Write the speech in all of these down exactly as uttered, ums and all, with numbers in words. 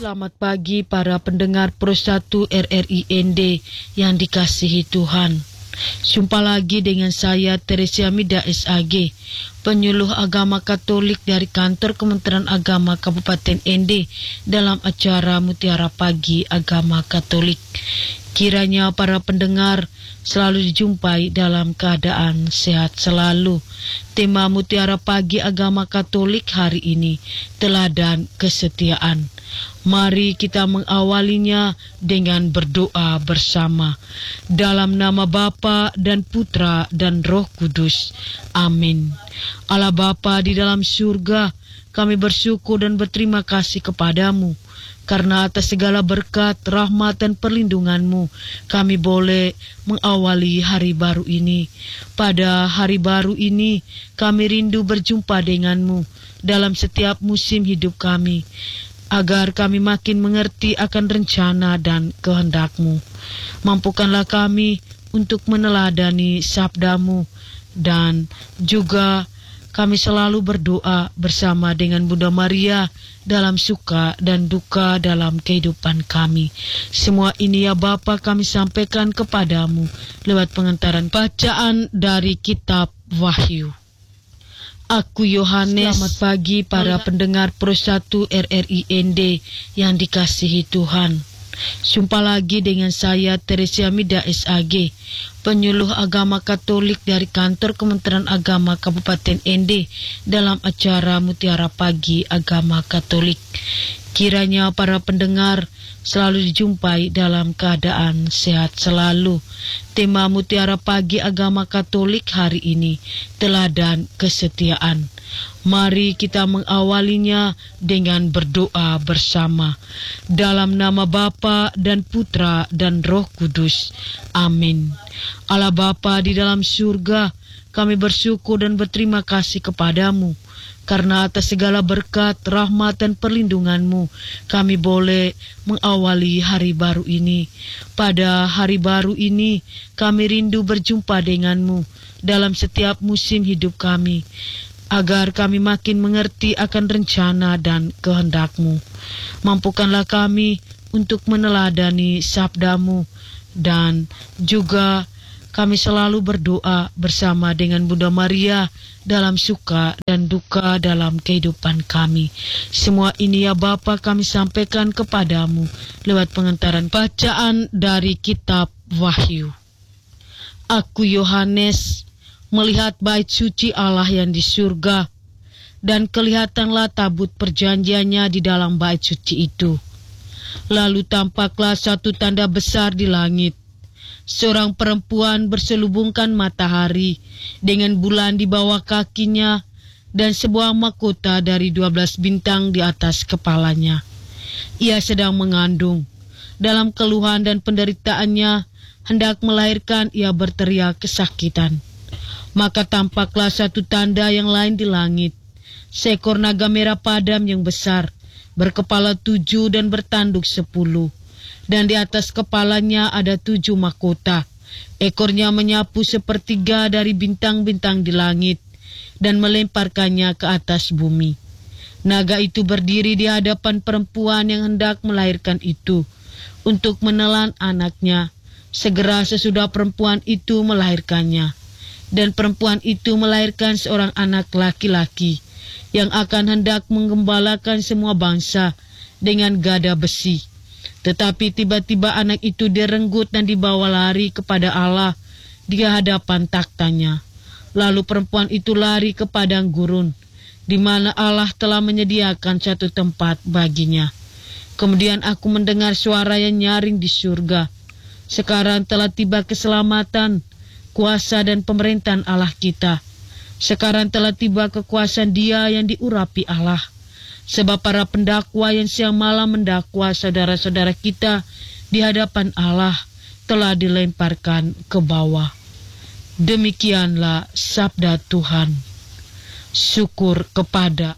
Selamat pagi para pendengar Pro satu R R I N D yang dikasihi Tuhan. Jumpa lagi dengan saya Teresia Mida S A G, penyuluh agama Katolik dari kantor Kementerian Agama Kabupaten N D dalam acara Mutiara Pagi Agama Katolik. Kiranya para pendengar selalu dijumpai dalam keadaan sehat selalu. Tema Mutiara Pagi Agama Katolik hari ini, teladan kesetiaan. Mari kita mengawalinya dengan berdoa bersama. Dalam nama Bapa dan Putra dan Roh Kudus. Amin. Allah Bapa di dalam surga, kami bersyukur dan berterima kasih kepadamu. Karena atas segala berkat, rahmat, dan perlindungan-Mu, kami boleh mengawali hari baru ini. Pada hari baru ini, kami rindu berjumpa dengan-Mu dalam setiap musim hidup kami, agar kami makin mengerti akan rencana dan kehendak-Mu. Mampukanlah kami untuk meneladani sabda-Mu, dan juga kami selalu berdoa bersama dengan Bunda Maria dalam suka dan duka dalam kehidupan kami. Semua ini ya Bapa kami sampaikan kepadamu lewat pengantaran bacaan dari kitab Wahyu. Aku Yohanes. Selamat pagi para pendengar Pro satu R R I N D yang dikasihi Tuhan. Jumpa lagi dengan saya Teresia Mida S A G, penyuluh agama Katolik dari kantor Kementerian Agama Kabupaten N D dalam acara Mutiara Pagi Agama Katolik. Kiranya para pendengar selalu dijumpai dalam keadaan sehat selalu. Tema Mutiara Pagi Agama Katolik hari ini, teladan kesetiaan. Mari kita mengawalinya dengan berdoa bersama. Dalam nama Bapa dan Putra dan Roh Kudus. Amin. Allah Bapa di dalam surga, kami bersyukur dan berterima kasih kepadamu. Karena atas segala berkat, rahmat, dan perlindungan-Mu, kami boleh mengawali hari baru ini. Pada hari baru ini, kami rindu berjumpa dengan-Mu dalam setiap musim hidup kami, agar kami makin mengerti akan rencana dan kehendak-Mu. Mampukanlah kami untuk meneladani sabda-Mu, dan juga kami selalu berdoa bersama dengan Bunda Maria dalam suka dan duka dalam kehidupan kami. Semua ini ya Bapa kami sampaikan kepadamu lewat pengantaran bacaan dari kitab Wahyu. Aku Yohanes melihat bait suci Allah yang di surga, dan kelihatanlah tabut perjanjiannya di dalam bait suci itu. Lalu tampaklah satu tanda besar di langit. Seorang perempuan berselubungkan matahari dengan bulan di bawah kakinya dan sebuah mahkota dari dua belas bintang di atas kepalanya. Ia sedang mengandung. Dalam keluhan dan penderitaannya, hendak melahirkan, ia berteriak kesakitan. Maka tampaklah satu tanda yang lain di langit. Seekor naga merah padam yang besar, berkepala tujuh dan bertanduk sepuluh. Dan di atas kepalanya ada tujuh mahkota. Ekornya menyapu sepertiga dari bintang-bintang di langit dan melemparkannya ke atas bumi. Naga itu berdiri di hadapan perempuan yang hendak melahirkan itu untuk menelan anaknya. Segera sesudah perempuan itu melahirkannya. Dan perempuan itu melahirkan seorang anak laki-laki yang akan hendak menggembalakan semua bangsa dengan gada besi. Tetapi tiba-tiba anak itu direnggut dan dibawa lari kepada Allah di hadapan taktanya. Lalu perempuan itu lari ke padang gurun, di mana Allah telah menyediakan satu tempat baginya. Kemudian aku mendengar suara yang nyaring di surga. Sekarang telah tiba keselamatan, kuasa dan pemerintahan Allah kita. Sekarang telah tiba kekuasaan Dia yang diurapi Allah. Sebab para pendakwa yang siang malam mendakwa saudara-saudara kita di hadapan Allah telah dilemparkan ke bawah. Demikianlah sabda Tuhan. Syukur kepada.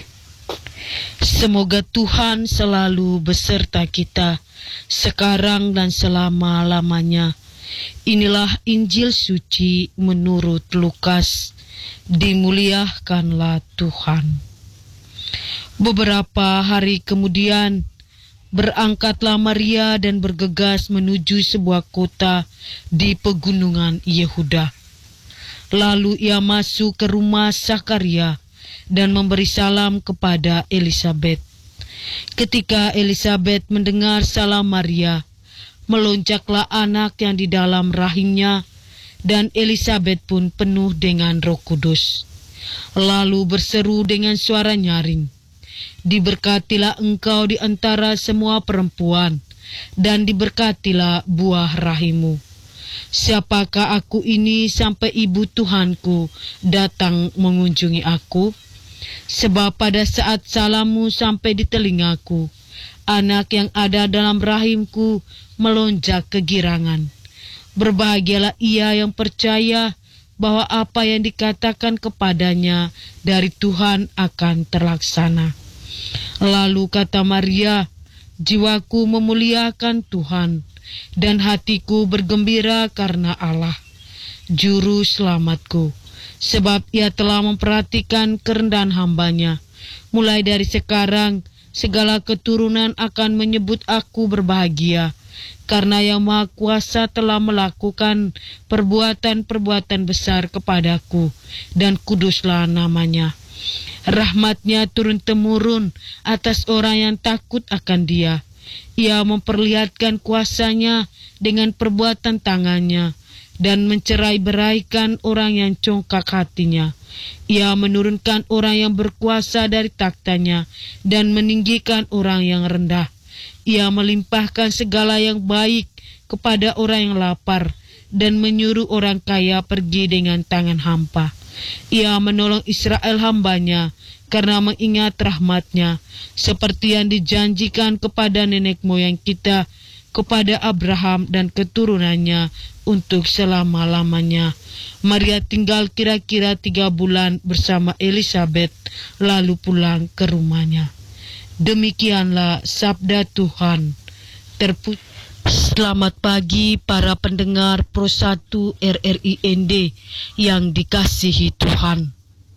Semoga Tuhan selalu beserta kita, sekarang dan selama-lamanya. Inilah Injil suci menurut Lukas. Dimuliakanlah Tuhan. Beberapa hari kemudian, Berangkatlah Maria dan bergegas menuju sebuah kota di pegunungan Yehuda. Lalu ia masuk ke rumah Zakaria dan memberi salam kepada Elisabet. Ketika Elisabet mendengar salam Maria, melonjaklah anak yang di dalam rahimnya, dan Elisabet pun penuh dengan Roh Kudus. Lalu berseru dengan suara nyaring, "Diberkatilah engkau di antara semua perempuan, dan diberkatilah buah rahimmu. Siapakah aku ini sampai ibu Tuhanku datang mengunjungi aku? Sebab pada saat salammu sampai di telingaku, anak yang ada dalam rahimku melonjak kegirangan. Berbahagialah ia yang percaya bahwa apa yang dikatakan kepadanya dari Tuhan akan terlaksana." Lalu kata Maria, "Jiwaku memuliakan Tuhan, dan hatiku bergembira karena Allah, Juru Selamatku, sebab ia telah memperhatikan kerendahan hambanya. Mulai dari sekarang, segala keturunan akan menyebut aku berbahagia, karena Yang Maha Kuasa telah melakukan perbuatan-perbuatan besar kepadaku, dan kuduslah namanya. Rahmatnya turun-temurun atas orang yang takut akan Dia. Ia memperlihatkan kuasanya dengan perbuatan tangannya, dan mencerai-beraikan orang yang congkak hatinya. Ia menurunkan orang yang berkuasa dari taktanya, dan meninggikan orang yang rendah. Ia melimpahkan segala yang baik kepada orang yang lapar, dan menyuruh orang kaya pergi dengan tangan hampa. Ia menolong Israel hambanya, karena mengingat rahmatnya, seperti yang dijanjikan kepada nenek moyang kita, kepada Abraham dan keturunannya untuk selama-lamanya." Maria tinggal kira-kira tiga bulan bersama Elisabet, lalu pulang ke rumahnya. Demikianlah sabda Tuhan. Terpuji. Selamat pagi para pendengar Pro satu R R I N D yang dikasihi Tuhan.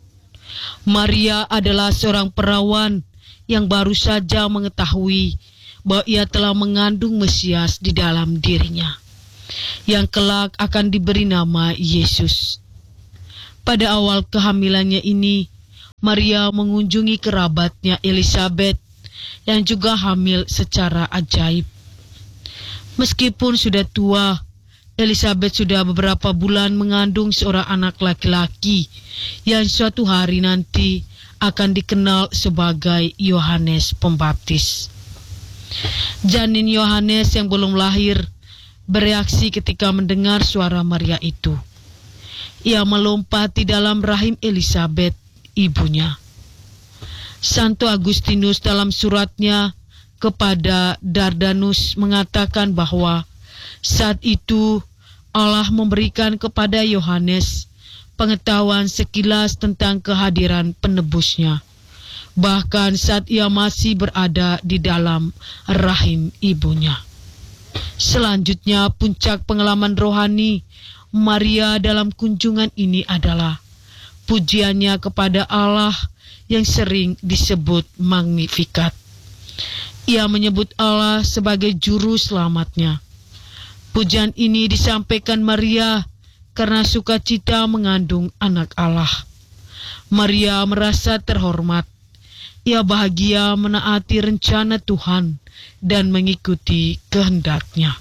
Maria adalah seorang perawan yang baru saja mengetahui bahwa ia telah mengandung Mesias di dalam dirinya, yang kelak akan diberi nama Yesus. Pada awal kehamilannya ini, Maria mengunjungi kerabatnya Elisabet yang juga hamil secara ajaib. Meskipun sudah tua, Elisabet sudah beberapa bulan mengandung seorang anak laki-laki yang suatu hari nanti akan dikenal sebagai Yohanes Pembaptis. Janin Yohanes yang belum lahir bereaksi ketika mendengar suara Maria itu. Ia melompat di dalam rahim Elisabet, ibunya. Santo Agustinus dalam suratnya kepada Dardanus mengatakan bahwa saat itu Allah memberikan kepada Yohanes pengetahuan sekilas tentang kehadiran penebusnya, bahkan saat ia masih berada di dalam rahim ibunya. Selanjutnya, puncak pengalaman rohani Maria dalam kunjungan ini adalah pujiannya kepada Allah yang sering disebut Magnificat. Ia menyebut Allah sebagai juru selamatnya. Pujian ini disampaikan Maria karena sukacita mengandung anak Allah. Maria merasa terhormat. Ia bahagia menaati rencana Tuhan dan mengikuti kehendak-Nya.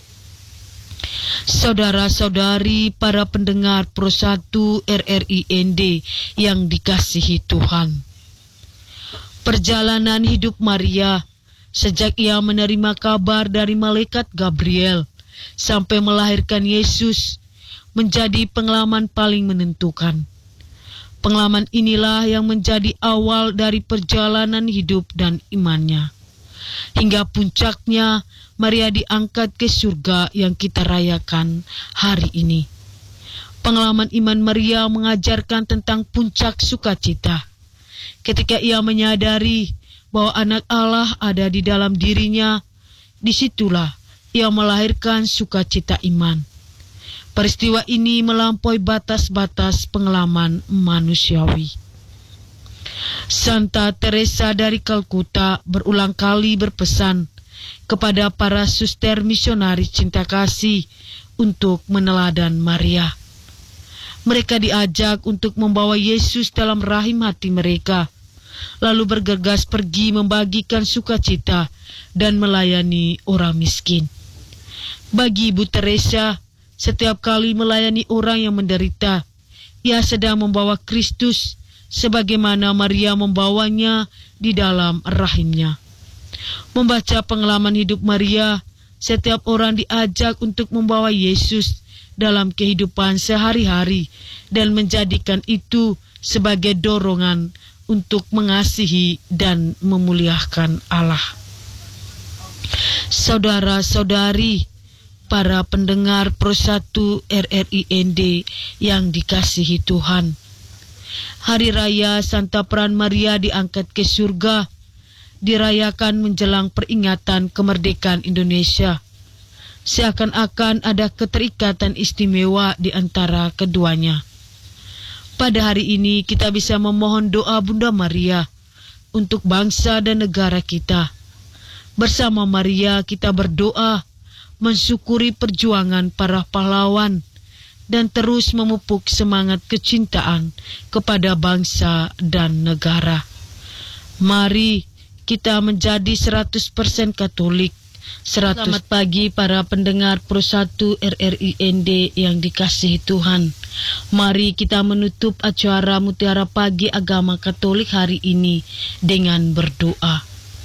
Saudara-saudari para pendengar Pro satu R R I N D yang dikasihi Tuhan. Perjalanan hidup Maria sejak ia menerima kabar dari malaikat Gabriel sampai melahirkan Yesus menjadi pengalaman paling menentukan. Pengalaman inilah yang menjadi awal dari perjalanan hidup dan imannya. Hingga puncaknya Maria diangkat ke surga yang kita rayakan hari ini. Pengalaman iman Maria mengajarkan tentang puncak sukacita. Ketika ia menyadari bahwa anak Allah ada di dalam dirinya, disitulah ia melahirkan sukacita iman. Peristiwa ini melampaui batas-batas pengalaman manusiawi. Santa Teresa dari Kalkuta berulang kali berpesan kepada para suster misionaris cinta kasih untuk meneladan Maria. Mereka diajak untuk membawa Yesus dalam rahim hati mereka, lalu bergegas pergi membagikan sukacita dan melayani orang miskin. Bagi Ibu Teresa, setiap kali melayani orang yang menderita, ia sedang membawa Kristus sebagaimana Maria membawanya di dalam rahimnya. Membaca pengalaman hidup Maria, setiap orang diajak untuk membawa Yesus dalam kehidupan sehari-hari dan menjadikan itu sebagai dorongan untuk mengasihi dan memuliakan Allah. Saudara-saudari, para pendengar Pro satu R R I N D yang dikasihi Tuhan, Hari Raya Santa Peran Maria diangkat ke surga dirayakan menjelang peringatan kemerdekaan Indonesia. Seakan-akan ada keterikatan istimewa di antara keduanya. Pada hari ini kita bisa memohon doa Bunda Maria untuk bangsa dan negara kita. Bersama Maria kita berdoa, mensyukuri perjuangan para pahlawan, dan terus memupuk semangat kecintaan kepada bangsa dan negara. Mari kita menjadi seratus persen Katolik. Selamat pagi para pendengar Pro satu R R I N D yang dikasihi Tuhan. Mari kita menutup acara Mutiara Pagi Agama Katolik hari ini dengan berdoa.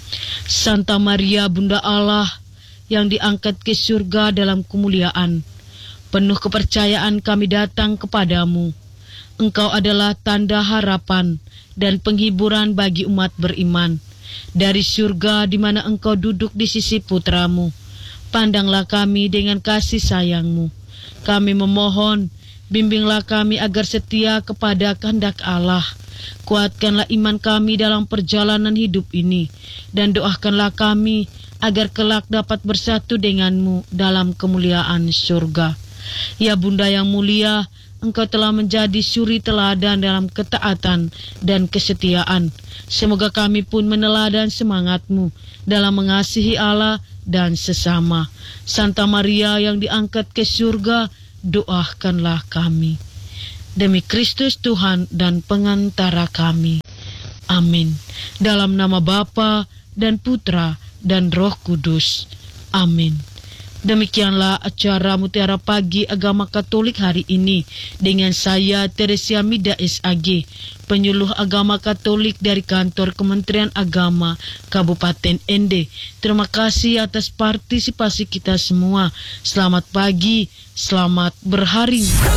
Santa Maria Bunda Allah yang diangkat ke surga dalam kemuliaan, penuh kepercayaan kami datang kepadamu. Engkau adalah tanda harapan dan penghiburan bagi umat beriman. Dari surga di mana engkau duduk di sisi putramu, pandanglah kami dengan kasih sayangmu. Kami memohon, bimbinglah kami agar setia kepada kehendak Allah. Kuatkanlah iman kami dalam perjalanan hidup ini, dan doakanlah kami agar kelak dapat bersatu denganmu dalam kemuliaan surga. Ya Bunda yang mulia, Engkau telah menjadi suri teladan dalam ketaatan dan kesetiaan. Semoga kami pun meneladan semangat-Mu dalam mengasihi Allah dan sesama. Santa Maria yang diangkat ke surga, doakanlah kami. Demi Kristus Tuhan dan pengantara kami. Amin. Dalam nama Bapa dan Putra dan Roh Kudus. Amin. Demikianlah acara Mutiara Pagi Agama Katolik hari ini dengan saya Teresia Mida S A G, penyuluh agama Katolik dari kantor Kementerian Agama Kabupaten N D. Terima kasih atas partisipasi kita semua. Selamat pagi, selamat berhari.